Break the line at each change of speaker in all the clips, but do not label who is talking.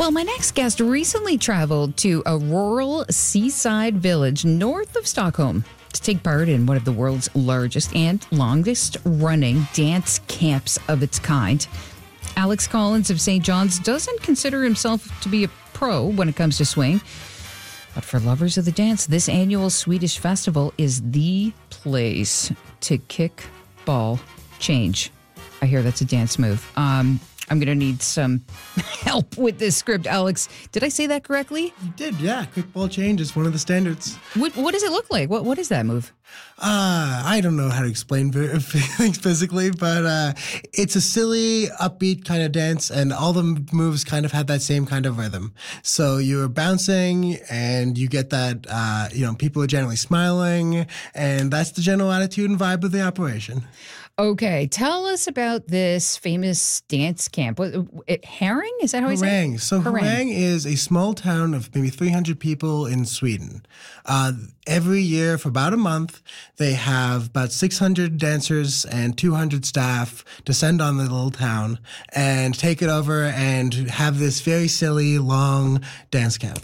Well, my next guest recently traveled to a rural seaside village north of Stockholm to take part in one of the world's largest and longest running dance camps of its kind. Alex Collins of St. John's doesn't consider himself to be a pro when it comes to swing. But for lovers of the dance, this annual Swedish festival is the place to kick, ball, change. I hear that's a dance move. I'm going to need some help with this script. Alex, did I say that correctly?
You did, yeah. Quick ball change is one of the standards.
What does it look like? What is that move?
I don't know how to explain things physically, but it's a silly, upbeat kind of dance, and all the moves kind of have that same kind of rhythm. So you're bouncing, and you get that, people are generally smiling, and that's the general attitude and vibe of the operation.
Okay, tell us about this famous dance camp. Herring? Is that how you say it?
Herräng. So Herräng is a small town of maybe 300 people in Sweden. Every year for about a month, they have about 600 dancers and 200 staff descend on the little town and take it over and have this very silly, long dance camp.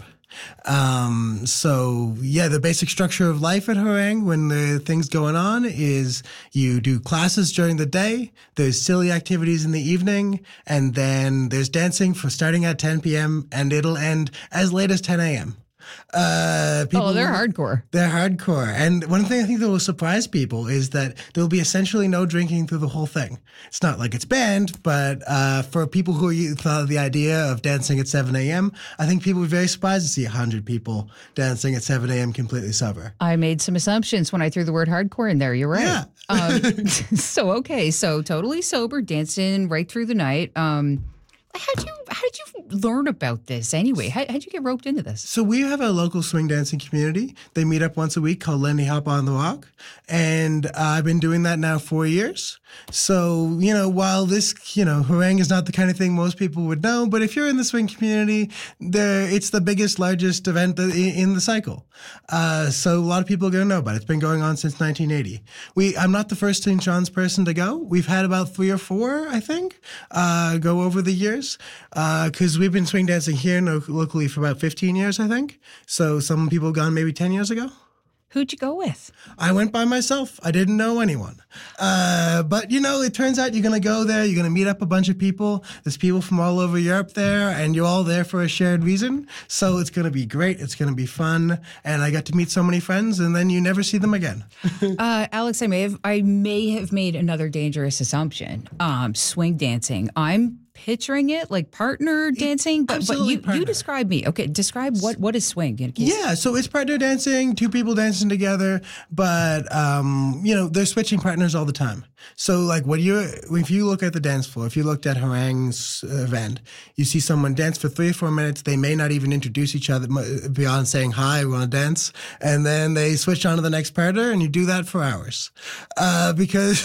The basic structure of life at Herräng when the thing's going on is you do classes during the day, there's silly activities in the evening, and then there's dancing for starting at 10 p.m. and it'll end as late as 10 a.m.
They're hardcore.
They're hardcore. And one thing I think that will surprise people is that there will be essentially no drinking through the whole thing. It's not like it's banned, but for people who thought of the idea of dancing at 7 a.m., I think people would be very surprised to see 100 people dancing at 7 a.m. completely sober.
I made some assumptions when I threw the word hardcore in there. You're right.
Yeah.
So totally sober, dancing right through the night. How did you learn about this anyway? How'd you get roped into this?
So we have a local swing dancing community. They meet up once a week called Lindy Hop on the Rock. And I've been doing that now 4 years. So, while this, Herräng is not the kind of thing most people would know, but if you're in the swing community, it's the biggest, largest event in the cycle. So a lot of people are going to know about it. It's been going on since 1980. I'm not the first St. John's person to go. We've had about 3 or 4, I think, go over the years. Because we've been swing dancing here locally for about 15 years, I think. So some people have gone maybe 10 years ago.
Who'd you go with?
I went by myself. I didn't know anyone. But, it turns out you're going to go there. You're going to meet up a bunch of people. There's people from all over Europe there, and you're all there for a shared reason. So it's going to be great. It's going to be fun. And I got to meet so many friends, and then you never see them again.
Alex, I may have made another dangerous assumption. Swing dancing. I'm picturing it like partner dancing, but you describe me. Okay, describe what is swing.
Yeah, so it's partner dancing, 2 people dancing together, but they're switching partners all the time. So like if you look at the dance floor, if you looked at Herräng's event, you see someone dance for 3 or 4 minutes. They may not even introduce each other beyond saying, "Hi, we want to dance," and then they switch on to the next partner, and you do that for hours because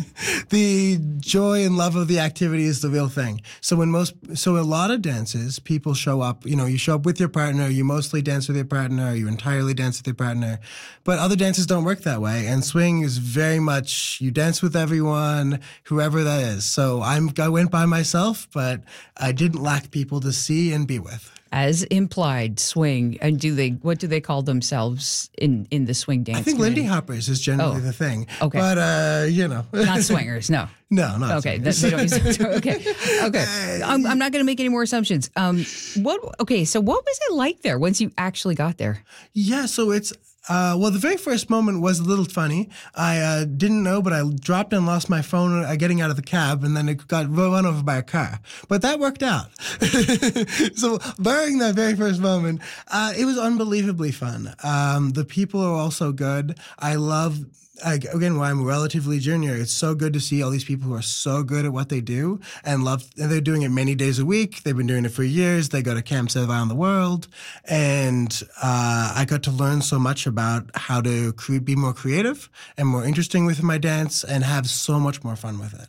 the joy and love of the activity is the real thing. So a lot of dances, people show up, you show up with your partner, you mostly dance with your partner, or you entirely dance with your partner, but other dances don't work that way. And swing is very much, you dance with everyone, whoever that is. So I went by myself, but I didn't lack people to see and be with.
As implied, swing. And what do they call themselves in the swing dance?
I think
community?
Lindy Hoppers is generally the thing.
Okay.
But,
not swingers, no.
No, not
okay.
swingers.
They don't use okay. I'm not going to make any more assumptions. So what was it like there once you actually got there?
Yeah, so it's the very first moment was a little funny. I didn't know, but I dropped and lost my phone getting out of the cab, and then it got run over by a car. But that worked out. So barring that very first moment, it was unbelievably fun. The people are also good. I love... Again, while I'm relatively junior, it's so good to see all these people who are so good at what they do and they're doing it many days a week. They've been doing it for years. They go to camps around the world. And I got to learn so much about how to be more creative and more interesting with my dance and have so much more fun with it.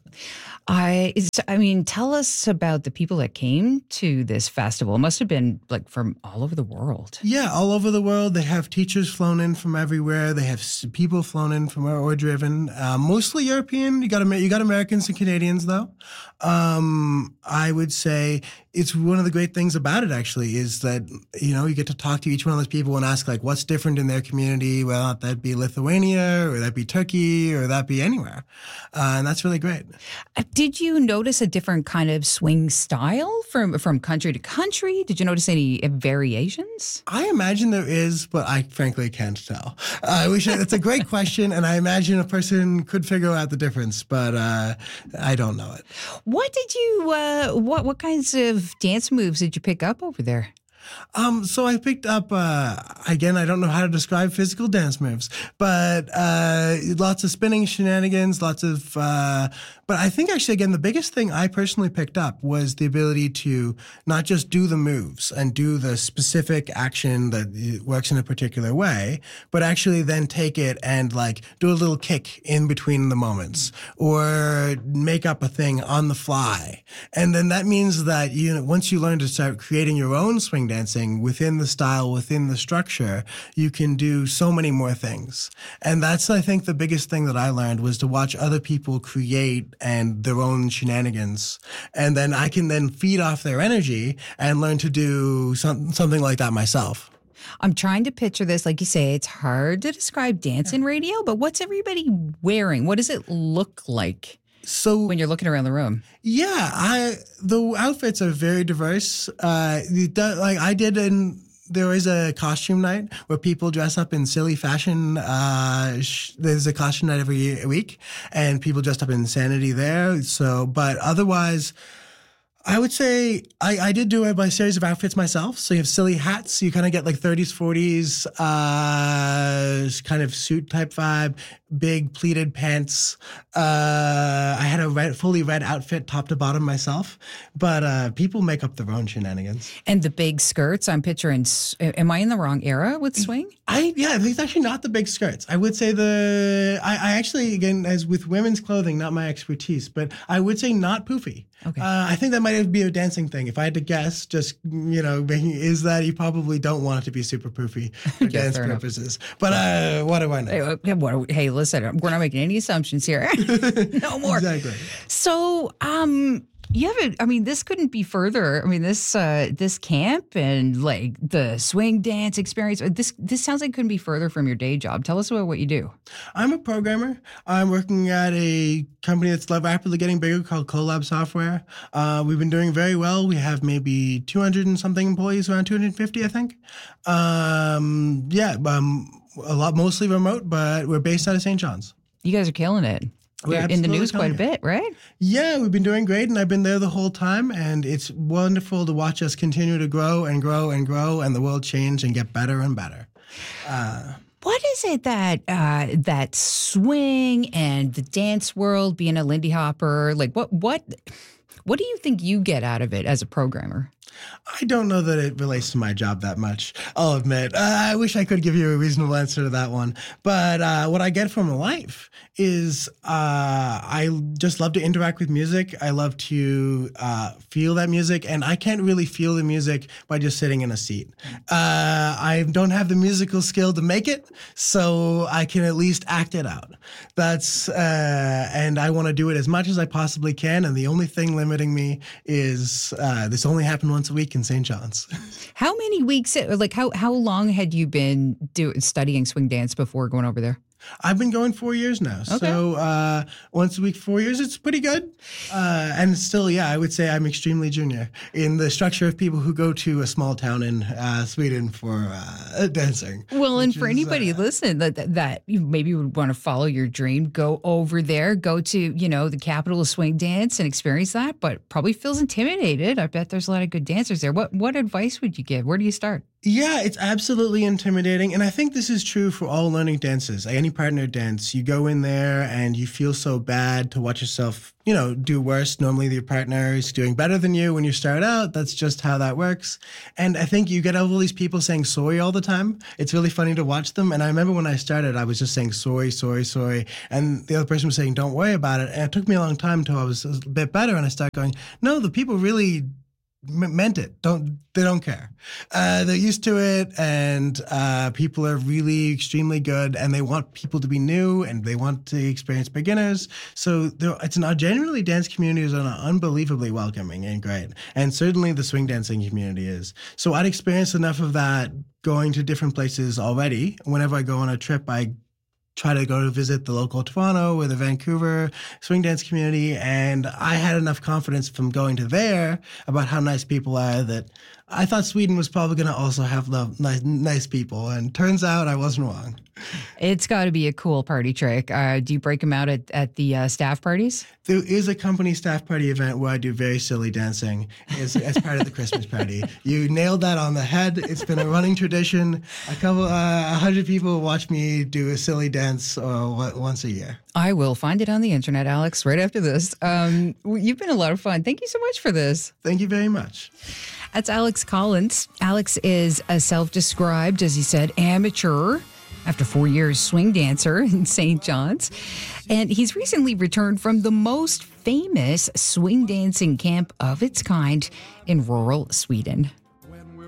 Tell us about the people that came to this festival. It must have been like from all over the world.
Yeah, all over the world. They have teachers flown in from everywhere. They have people flown in from or driven. Mostly European. You got Americans and Canadians though. I would say it's one of the great things about it actually is that you get to talk to each one of those people and ask like what's different in their community. Well, that be Lithuania or that be Turkey or that be anywhere, and that's really great.
Did you notice a different kind of swing style from country to country? Did you notice any variations?
I imagine there is, but I frankly can't tell. It's a great question, and I imagine a person could figure out the difference, but I don't know it.
What did you? What kinds of dance moves did you pick up over there?
So I picked up, again, I don't know how to describe physical dance moves, but lots of spinning shenanigans, but I think actually, again, the biggest thing I personally picked up was the ability to not just do the moves and do the specific action that works in a particular way, but actually then take it and like do a little kick in between the moments or make up a thing on the fly. And then that means that, once you learn to start creating your own swing dancing within the style, within the structure, you can do so many more things. And that's, I think, the biggest thing that I learned was to watch other people create and their own shenanigans. And then I can then feed off their energy and learn to do something like that myself.
I'm trying to picture this. Like you say, it's hard to describe dance in radio, but what's everybody wearing? What does it look like? So when you're looking around the room,
the outfits are very diverse. There is a costume night where people dress up in silly fashion. There's a costume night every week, and people dressed up in insanity there. So, but otherwise, I would say I did do a series of outfits myself. So you have silly hats. You kind of get like 30s, 40s, kind of suit type vibe, big pleated pants. I had a fully red outfit top to bottom myself, but people make up their own shenanigans.
And the big skirts, I'm picturing, am I in the wrong era with swing?
It's actually not the big skirts. I would say I actually, again, as with women's clothing, not my expertise, but I would say not poofy.
Okay.
I think that might be a dancing thing. If I had to guess, just, is that you probably don't want it to be super poofy for dance purposes. But what do I know?
Hey, listen, we're not making any assumptions here. No more.
Exactly.
So, this couldn't be further. I mean, this camp and like the swing dance experience, this sounds like it couldn't be further from your day job. Tell us about what you do.
I'm a programmer. I'm working at a company that's rapidly getting bigger called Collab Software. We've been doing very well. We have maybe 200 and something employees, around 250, I think. A lot, mostly remote, but we're based out of St. John's.
You guys are killing it. You're in the news quite a bit, right?
Yeah, we've been doing great, and I've been there the whole time, and it's wonderful to watch us continue to grow and grow and grow, and the world change and get better and better.
What is it that swing and the dance world, being a Lindy Hopper, like what do you think you get out of it as a programmer?
I don't know that it relates to my job that much, I'll admit. I wish I could give you a reasonable answer to that one. But what I get from life is I just love to interact with music. I love to feel that music, and I can't really feel the music by just sitting in a seat. I don't have the musical skill to make it, so I can at least act it out. And I want to do it as much as I possibly can, and the only thing limiting me is this only happened once a week in St. John's.
How many weeks, like how long had you been studying swing dance before going over there?
I've been going 4 years now. Okay. So once a week, 4 years, it's pretty good. And still, I would say I'm extremely junior in the structure of people who go to a small town in Sweden for dancing.
Well, and for anybody listening that maybe would want to follow your dream, go over there, go to, the capital of swing dance and experience that, but probably feels intimidated. I bet there's a lot of good dancers there. What advice would you give? Where do you start?
Yeah, it's absolutely intimidating. And I think this is true for all learning dances. Any partner dance, you go in there and you feel so bad to watch yourself, do worse. Normally your partner is doing better than you when you start out. That's just how that works. And I think you get all these people saying sorry all the time. It's really funny to watch them. And I remember when I started, I was just saying sorry, sorry, sorry. And the other person was saying, don't worry about it. And it took me a long time until I was a bit better. And I started going, no, the people really meant it. They don't care. They're used to it, and people are really extremely good, and they want people to be new, and they want to experience beginners. So generally, dance communities are unbelievably welcoming and great, and certainly the swing dancing community is. So I'd experienced enough of that going to different places already. Whenever I go on a trip, I try to go to visit the local Toronto or the Vancouver swing dance community. And I had enough confidence from going to there about how nice people are that I thought Sweden was probably going to also have nice people. And turns out I wasn't wrong.
It's got to be a cool party trick. Do you break them out at the staff parties?
There is a company staff party event where I do very silly dancing as part of the Christmas party. You nailed that on the head. It's been a running tradition. 100 people watch me do a silly dance once a year.
I will find it on the internet, Alex, right after this. You've been a lot of fun. Thank you so much for this.
Thank you very much.
That's Alex Collins. Alex is a self-described, as he said, amateur, after 4 years, swing dancer in St. John's. And he's recently returned from the most famous swing dancing camp of its kind in rural Sweden.